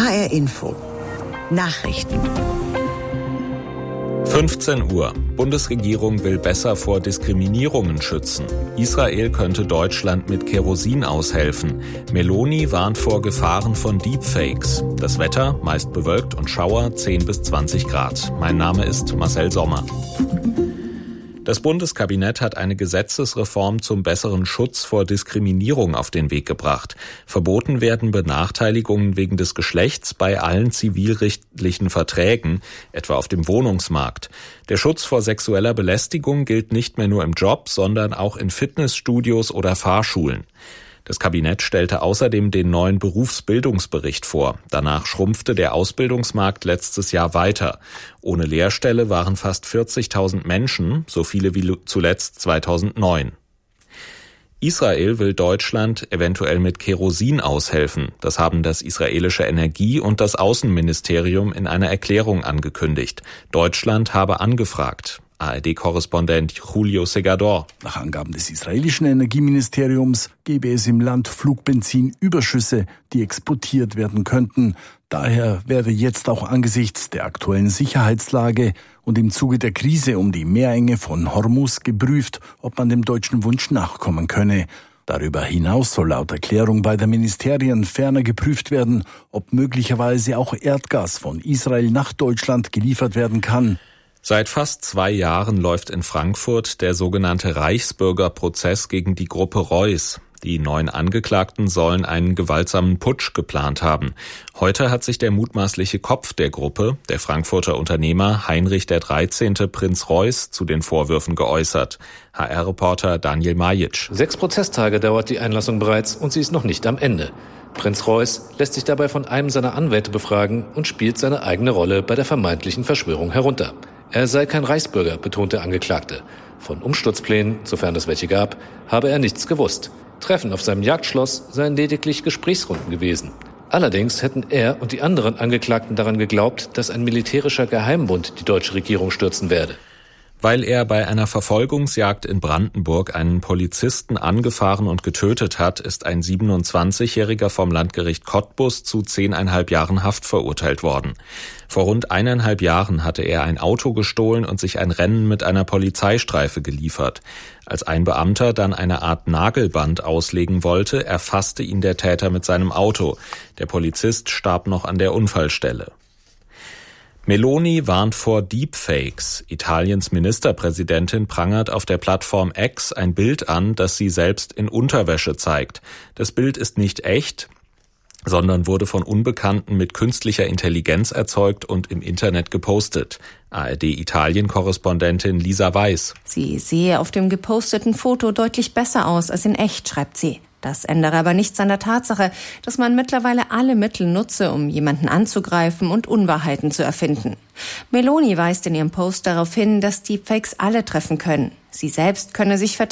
HR Info. Nachrichten. 15 Uhr. Bundesregierung will besser vor Diskriminierungen schützen. Israel könnte Deutschland mit Kerosin aushelfen. Meloni warnt vor Gefahren von Deepfakes. Das Wetter, meist bewölkt und Schauer, 10 bis 20 Grad. Mein Name ist Marcel Sommer. Das Bundeskabinett hat eine Gesetzesreform zum besseren Schutz vor Diskriminierung auf den Weg gebracht. Verboten werden Benachteiligungen wegen des Geschlechts bei allen zivilrechtlichen Verträgen, etwa auf dem Wohnungsmarkt. Der Schutz vor sexueller Belästigung gilt nicht mehr nur im Job, sondern auch in Fitnessstudios oder Fahrschulen. Das Kabinett stellte außerdem den neuen Berufsbildungsbericht vor. Danach schrumpfte der Ausbildungsmarkt letztes Jahr weiter. Ohne Lehrstelle waren fast 40.000 Menschen, so viele wie zuletzt 2009. Israel will Deutschland eventuell mit Kerosin aushelfen. Das haben das israelische Energie- und das Außenministerium in einer Erklärung angekündigt. Deutschland habe angefragt. ARD-Korrespondent Julio Segador. Nach Angaben des israelischen Energieministeriums gebe es im Land Flugbenzinüberschüsse, die exportiert werden könnten. Daher werde jetzt auch angesichts der aktuellen Sicherheitslage und im Zuge der Krise um die Meerenge von Hormuz geprüft, ob man dem deutschen Wunsch nachkommen könne. Darüber hinaus soll laut Erklärung beider Ministerien ferner geprüft werden, ob möglicherweise auch Erdgas von Israel nach Deutschland geliefert werden kann. Seit fast 2 Jahren läuft in Frankfurt der sogenannte Reichsbürgerprozess gegen die Gruppe Reuss. Die 9 Angeklagten sollen einen gewaltsamen Putsch geplant haben. Heute hat sich der mutmaßliche Kopf der Gruppe, der Frankfurter Unternehmer Heinrich XIII. Prinz Reuss, zu den Vorwürfen geäußert. HR-Reporter Daniel Majic. 6 Prozesstage dauert die Einlassung bereits und sie ist noch nicht am Ende. Prinz Reuss lässt sich dabei von einem seiner Anwälte befragen und spielt seine eigene Rolle bei der vermeintlichen Verschwörung herunter. Er sei kein Reichsbürger, betont der Angeklagte. Von Umsturzplänen, sofern es welche gab, habe er nichts gewusst. Treffen auf seinem Jagdschloss seien lediglich Gesprächsrunden gewesen. Allerdings hätten er und die anderen Angeklagten daran geglaubt, dass ein militärischer Geheimbund die deutsche Regierung stürzen werde. Weil er bei einer Verfolgungsjagd in Brandenburg einen Polizisten angefahren und getötet hat, ist ein 27-Jähriger vom Landgericht Cottbus zu 10,5 Jahren Haft verurteilt worden. Vor rund 1,5 Jahren hatte er ein Auto gestohlen und sich ein Rennen mit einer Polizeistreife geliefert. Als ein Beamter dann eine Art Nagelband auslegen wollte, erfasste ihn der Täter mit seinem Auto. Der Polizist starb noch an der Unfallstelle. Meloni warnt vor Deepfakes. Italiens Ministerpräsidentin prangert auf der Plattform X ein Bild an, das sie selbst in Unterwäsche zeigt. Das Bild ist nicht echt, sondern wurde von Unbekannten mit künstlicher Intelligenz erzeugt und im Internet gepostet. ARD-Italien-Korrespondentin Lisa Weiß. Sie sehe auf dem geposteten Foto deutlich besser aus als in echt, schreibt sie. Das ändere aber nichts an der Tatsache, dass man mittlerweile alle Mittel nutze, um jemanden anzugreifen und Unwahrheiten zu erfinden. Meloni weist in ihrem Post darauf hin, dass Deepfakes alle treffen können. Sie selbst könne sich verteidigen.